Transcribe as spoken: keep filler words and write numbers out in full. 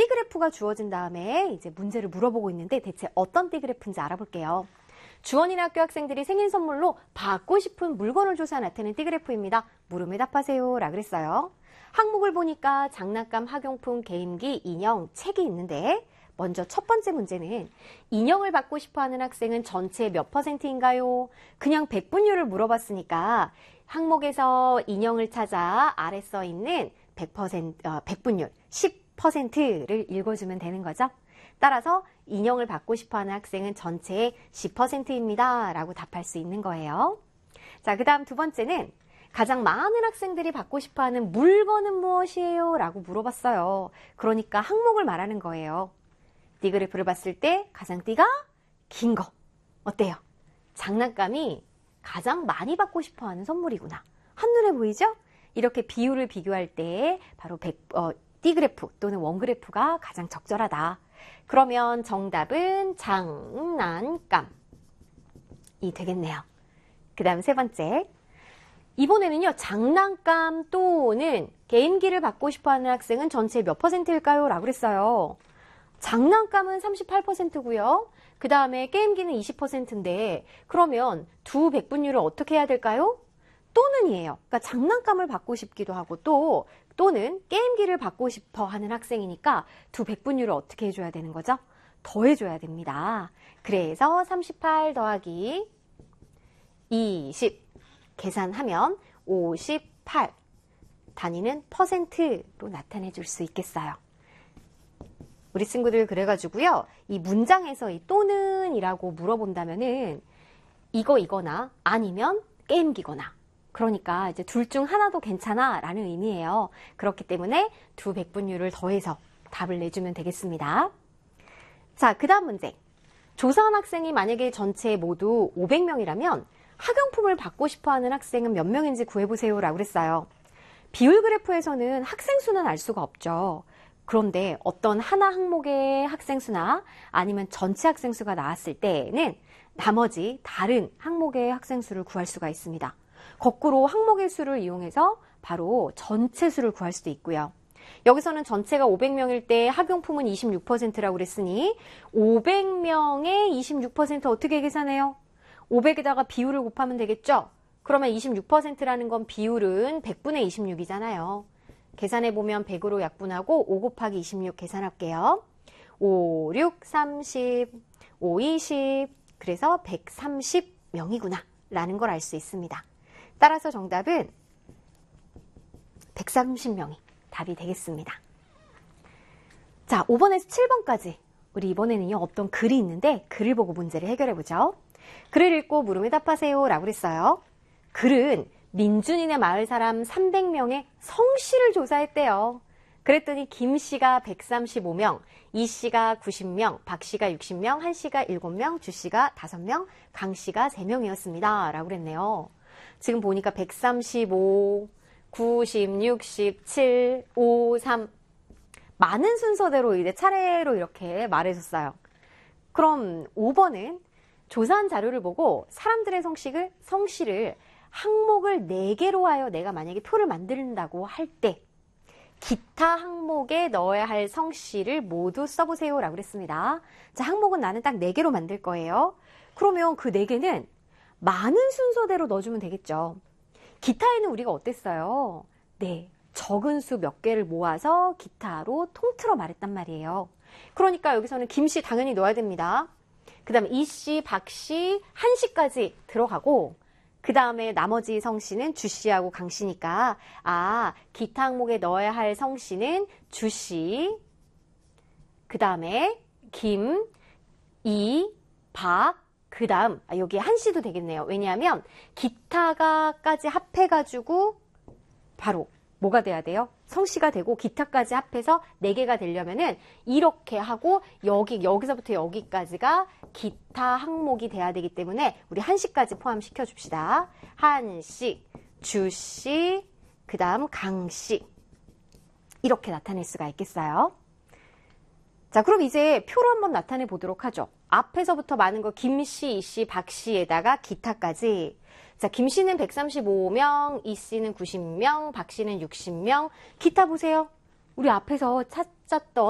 T그래프가 주어진 다음에 이제 문제를 물어보고 있는데 대체 어떤 T그래프인지 알아볼게요. 주원이나 학교 학생들이 생일 선물로 받고 싶은 물건을 줘서 나타낸 T그래프입니다. 물음에 답하세요 라 그랬어요. 항목을 보니까 장난감, 학용품, 게임기, 인형, 책이 있는데 먼저 첫 번째 문제는 인형을 받고 싶어하는 학생은 전체의 몇 퍼센트인가요? 그냥 백분율을 물어봤으니까 항목에서 인형을 찾아 아래 써 있는 백 퍼센트, 어, 백분율 십 퍼센트를 읽어주면 되는 거죠. 따라서 인형을 받고 싶어하는 학생은 전체의 십 퍼센트입니다 라고 답할 수 있는 거예요. 자, 그 다음 두 번째는 가장 많은 학생들이 받고 싶어하는 물건은 무엇이에요? 라고 물어봤어요. 그러니까 항목을 말하는 거예요. T그래프를 봤을 때 가장 T가 긴 거. 어때요? 장난감이 가장 많이 받고 싶어하는 선물이구나. 한눈에 보이죠? 이렇게 비율을 비교할 때 바로 백, 어, T그래프 또는 원그래프가 가장 적절하다. 그러면 정답은 장난감이 되겠네요. 그 다음 세 번째. 이번에는요, 장난감 또는 게임기를 받고 싶어하는 학생은 전체 몇 퍼센트일까요? 라고 그랬어요. 장난감은 삼십팔 퍼센트고요. 그 다음에 게임기는 이십 퍼센트인데 그러면 두 백분율을 어떻게 해야 될까요? 또는이에요. 그러니까 장난감을 받고 싶기도 하고 또 또는 게임기를 받고 싶어 하는 학생이니까 두 백분율을 어떻게 해줘야 되는 거죠? 더해줘야 됩니다. 그래서 삼십팔 더하기 이십 계산하면 오십팔 단위는 퍼센트로 나타내 줄 수 있겠어요. 우리 친구들 그래가지고요. 이 문장에서 이 또는 이라고 물어본다면은 이거 이거나 아니면 게임기거나 그러니까 이제 둘 중 하나도 괜찮아 라는 의미예요. 그렇기 때문에 두 백분율을 더해서 답을 내주면 되겠습니다. 자, 그 다음 문제. 조사한 학생이 만약에 전체 모두 오백 명이라면 학용품을 받고 싶어하는 학생은 몇 명인지 구해보세요 라고 그랬어요. 비율 그래프에서는 학생 수는 알 수가 없죠. 그런데 어떤 하나 항목의 학생 수나 아니면 전체 학생 수가 나왔을 때는 나머지 다른 항목의 학생 수를 구할 수가 있습니다. 거꾸로 항목의 수를 이용해서 바로 전체 수를 구할 수도 있고요. 여기서는 전체가 오백 명일 때 학용품은 이십육 퍼센트라고 그랬으니 오백 명의 이십육 퍼센트 어떻게 계산해요? 오백에다가 비율을 곱하면 되겠죠? 그러면 이십육 퍼센트라는 건 비율은 백분의 이십육이잖아요. 계산해보면 백으로 약분하고 오 곱하기 이십육 계산할게요. 오, 육, 삼십, 오, 이십 그래서 백삼십 명이구나 라는 걸 알 수 있습니다. 따라서 정답은 백삼십 명이 답이 되겠습니다. 자, 오 번에서 칠 번까지 우리 이번에는요 어떤 글이 있는데 글을 보고 문제를 해결해보죠. 글을 읽고 물음에 답하세요 라고 그랬어요. 글은 민준이네 마을 사람 삼백 명의 성씨를 조사했대요. 그랬더니 김씨가 백삼십오 명, 이씨가 구십 명, 박씨가 육십 명, 한씨가 일곱 명, 주씨가 다섯 명, 강씨가 세 명이었습니다. 라고 그랬네요. 지금 보니까 백삼십오, 구십, 육십, 칠, 오, 삼 많은 순서대로 이제 차례로 이렇게 말해줬어요. 그럼 오 번은 조사한 자료를 보고 사람들의 성씨를, 성씨를 항목을 네 개로 하여 내가 만약에 표를 만든다고 할 때 기타 항목에 넣어야 할 성씨를 모두 써보세요 라고 그랬습니다. 자, 항목은 나는 딱 네 개로 만들 거예요. 그러면 그 네 개는 많은 순서대로 넣어주면 되겠죠. 기타에는 우리가 어땠어요? 네, 적은 수 몇 개를 모아서 기타로 통틀어 말했단 말이에요. 그러니까 여기서는 김씨 당연히 넣어야 됩니다. 그 다음에 이씨, 박씨, 한씨까지 들어가고 그 다음에 나머지 성씨는 주씨하고 강씨니까 아, 기타 항목에 넣어야 할 성씨는 주씨, 그 다음에 김, 이, 박, 그 다음 아, 여기 한씨도 되겠네요. 왜냐하면 기타가까지 합해가지고 바로 뭐가 돼야 돼요? 성씨가 되고 기타까지 합해서 네 개가 되려면은 이렇게 하고 여기 여기서부터 여기까지가 기타 항목이 돼야 되기 때문에 우리 한씨까지 포함시켜 줍시다. 한씨, 주씨, 그 다음 강씨 이렇게 나타낼 수가 있겠어요. 자, 그럼 이제 표로 한번 나타내 보도록 하죠. 앞에서부터 많은 거 김씨, 이씨, 박씨에다가 기타까지. 자, 김씨는 백삼십오 명, 이씨는 구십 명, 박씨는 육십 명. 기타 보세요. 우리 앞에서 찾았던